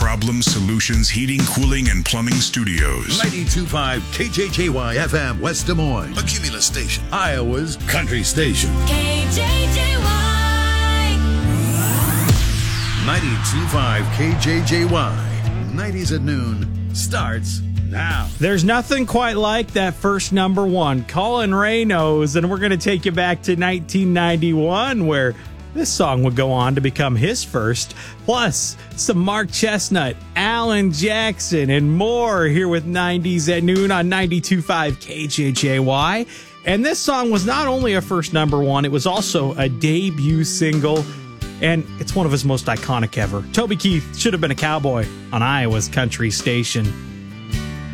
Problem Solutions Heating, Cooling, and Plumbing Studios. 92.5 KJJY FM West Des Moines. A Cumulus station. Iowa's country station. KJJY. 92.5 KJJY. 90s at noon starts now. There's nothing quite like that first number one. Colin Ray knows, and we're going to take you back to 1991, where this song would go on to become his first. Plus, some Mark Chestnut, Alan Jackson, and more here with 90s at noon on 92.5 KJJY. And this song was not only a first number one, it was also a debut single. And it's one of his most iconic ever. Toby Keith, Should Have Been a Cowboy, on Iowa's country station.